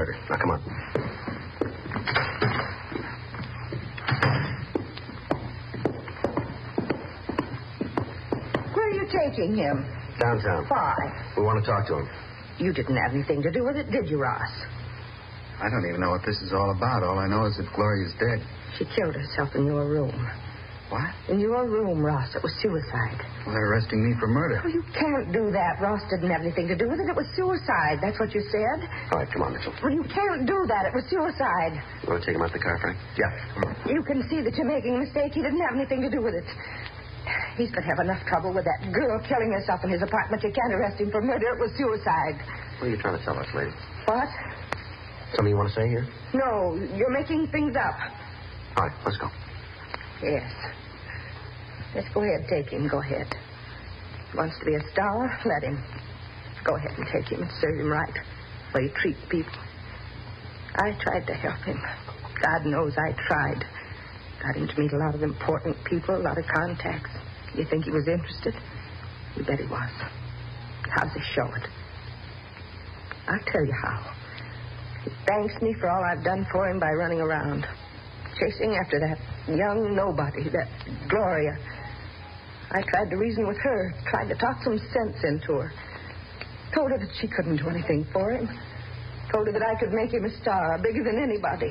murder. Now, come on. Where are you taking him? Downtown. Why? We want to talk to him. You didn't have anything to do with it, did you, Ross? I don't even know what this is all about. All I know is that Gloria's dead. She killed herself in your room. What? In your room, Ross. It was suicide. Well, they're arresting me for murder. Oh, you can't do that. Ross didn't have anything to do with it. It was suicide. That's what you said. All right, come on, Mitchell. Well, you can't do that. It was suicide. You want to take him out the car, Frank? Yeah, come on. You can see that you're making a mistake. He didn't have anything to do with it. He's going to have enough trouble with that girl killing herself in his apartment. You can't arrest him for murder. It was suicide. What are you trying to tell us, lady? What? Something you want to say here? No, you're making things up. All right, let's go. Yes. Let's go ahead, take him. Go ahead. He wants to be a star, let him. Go ahead and take him and serve him right. The way he treats people. I tried to help him. God knows I tried. Got him to meet a lot of important people, a lot of contacts. You think he was interested? You bet he was. How does he show it? I'll tell you how. He thanks me for all I've done for him by running around, chasing after that young nobody, that Gloria. I tried to reason with her, tried to talk some sense into her. Told her that she couldn't do anything for him. Told her that I could make him a star, bigger than anybody.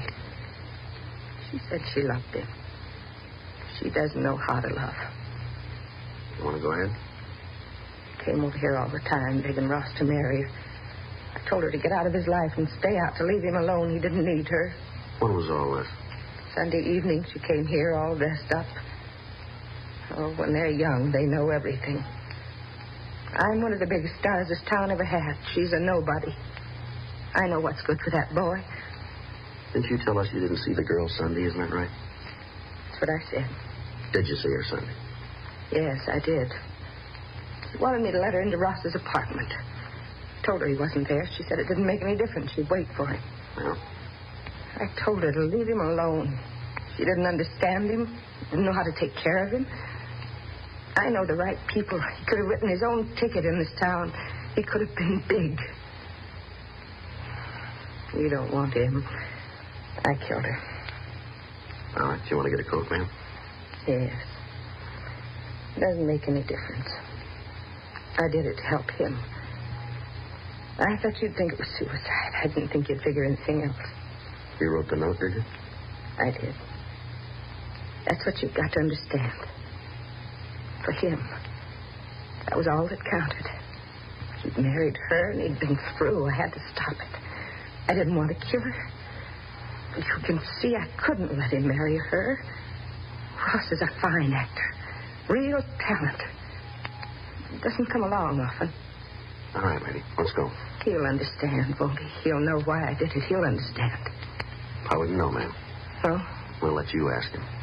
She said she loved him. She doesn't know how to love. You want to go ahead? Came over here all the time, begging Ross to marry her. I told her to get out of his life and stay out, to leave him alone. He didn't need her. When was all this? Sunday evening, she came here all dressed up. Oh, when they're young, they know everything. I'm one of the biggest stars this town ever had. She's a nobody. I know what's good for that boy. Didn't you tell us you didn't see the girl Sunday? Isn't that right? That's what I said. Did you see her Sunday? Yes, I did. She wanted me to let her into Ross's apartment. Told her he wasn't there. She said it didn't make any difference. She'd wait for him. Well? I told her to leave him alone. She didn't understand him. Didn't know how to take care of him. I know the right people. He could have written his own ticket in this town. He could have been big. You don't want him. I killed her. All right, you want to get a coat, ma'am? Yes. Doesn't make any difference. I did it to help him. I thought you'd think it was suicide. I didn't think you'd figure anything else. You wrote the note, did you? I did. That's what you've got to understand. For him, that was all that counted. He'd married her and he'd been through. I had to stop it. I didn't want to kill her. But you can see I couldn't let him marry her. Ross is a fine actor. Real talent. Doesn't come along often. All right, lady, let's go. He'll understand, won't he? He'll know why I did it. He'll understand. I wouldn't know, ma'am. Oh? We'll let you ask him.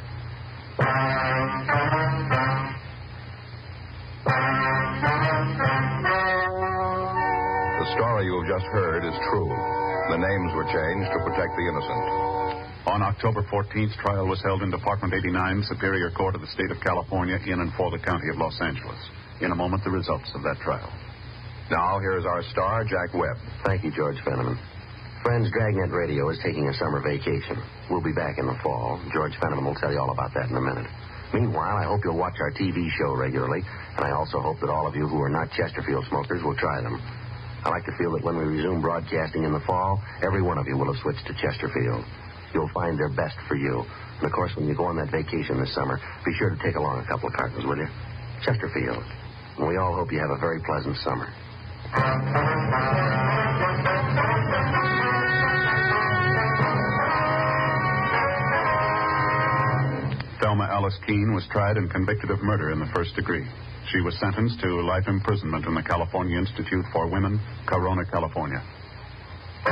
The story you've just heard is true. The names were changed to protect the innocent. On October 14th, trial was held in Department 89, Superior Court of the State of California, in and for the County of Los Angeles. In a moment, the results of that trial. Now, here's our star, Jack Webb. Thank you, George Fenneman. Friends, Dragnet Radio is taking a summer vacation. We'll be back in the fall. George Fenneman will tell you all about that in a minute. Meanwhile, I hope you'll watch our TV show regularly, and I also hope that all of you who are not Chesterfield smokers will try them. I like to feel that when we resume broadcasting in the fall, every one of you will have switched to Chesterfield. You'll find their best for you. And, of course, when you go on that vacation this summer, be sure to take along a couple of cartons, will you? Chesterfield. And we all hope you have a very pleasant summer. Thelma Alice Keene was tried and convicted of murder in the first degree. She was sentenced to life imprisonment in the California Institute for Women, Corona, California.